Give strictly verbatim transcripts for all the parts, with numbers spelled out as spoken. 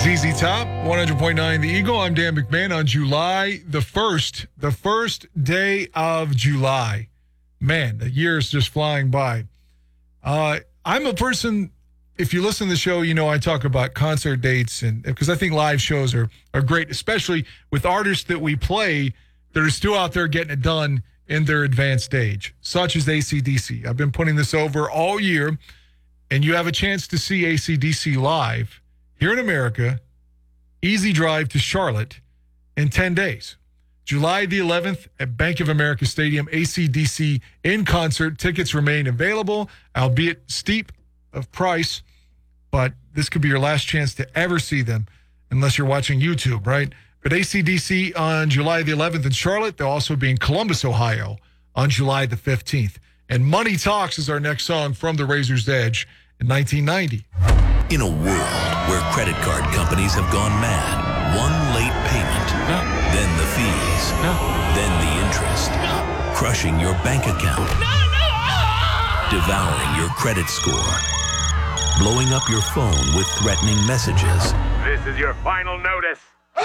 Z Z Top, one hundred point nine The Eagle. I'm Dan McMahon on July the first, the first day of July. Man, the year is just flying by. Uh, I'm a person, if you listen to the show, you know I talk about concert dates, and because I think live shows are, are great, especially with artists that we play that are still out there getting it done in their advanced age, such as A C D C. I've been putting this over all year, and you have a chance to see A C D C live here in America, easy drive to Charlotte in ten days. July the eleventh at Bank of America Stadium, A C D C in concert. Tickets remain available, albeit steep of price, but this could be your last chance to ever see them unless you're watching YouTube, right? But A C D C on July the eleventh in Charlotte. They'll also be in Columbus, Ohio on July the fifteenth. And Money Talks is our next song from the Razor's Edge in nineteen ninety. In a world where credit card companies have gone mad, one late payment, No. then the fees, No. then the interest, No. crushing your bank account, No, no! devouring your credit score, blowing up your phone with threatening messages. This is your final notice.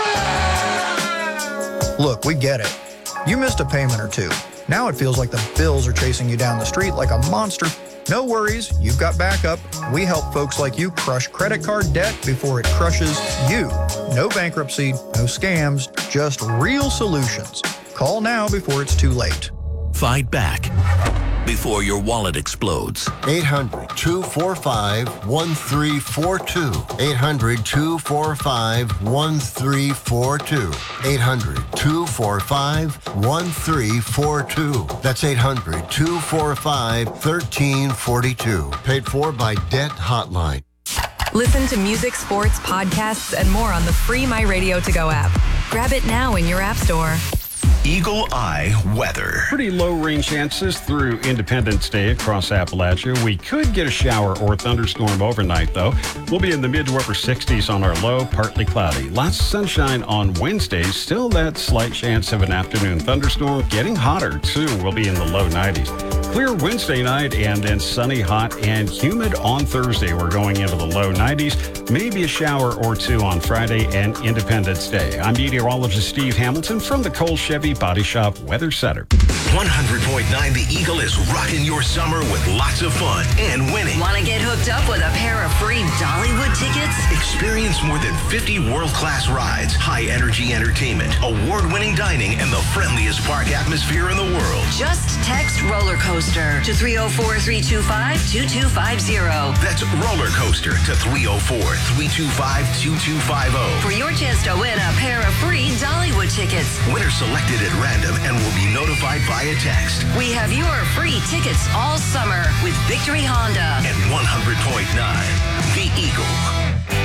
Look, we get it. You missed a payment or two. Now it feels like the bills are chasing you down the street like a monster. No worries, you've got backup. We help folks like you crush credit card debt before it crushes you. No bankruptcy, no scams, just real solutions. Call now before it's too late. Fight back before your wallet explodes. eight hundred, two four five, one three four two. eight hundred, two four five, one three four two. eight hundred, two four five, one three four two. That's eight hundred, two four five, one three four two. Paid for by Debt Hotline. Listen to music, sports, podcasts, and more on the free My Radio To Go app. Grab it now in your app store. Eagle Eye Weather. Pretty low rain chances through Independence Day across Appalachia. We could get a shower or thunderstorm overnight, though. We'll be in the mid to upper sixties on our low, partly cloudy. Lots of sunshine on Wednesday. Still that slight chance of an afternoon thunderstorm. Getting hotter, too. We'll be in the low nineties. Clear Wednesday night and then sunny, hot, and humid on Thursday. We're going into the low nineties. Maybe a shower or two on Friday and Independence Day. I'm meteorologist Steve Hamilton from the Cole Chevy Body Shop Weather Center. one hundred point nine The Eagle is rocking your summer with lots of fun and winning. Want to get hooked up with a pair of free Dollywood tickets? Experience more than fifty world-class rides, high-energy entertainment, award-winning dining, and the friendliest park atmosphere in the world. Just text roller coaster to three oh four, three two five, two two five zero. That's roller coaster to three oh four, three two five, two two five oh. For your chance to win a pair of free Dollywood tickets. Winners selected at random and will be notified via text. We have your free tickets all summer with Victory Honda. And one hundred point nine The Eagle.